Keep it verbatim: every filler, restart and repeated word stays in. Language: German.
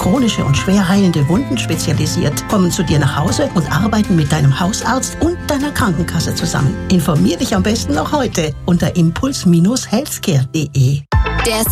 chronische und schwer heilende Wunden spezialisiert, kommen zu dir nach Hause und arbeiten mit deinem Hausarzt und deiner Krankenkasse zusammen. Informier dich am besten noch heute unter impuls Bindestrich healthcare punkt de. Der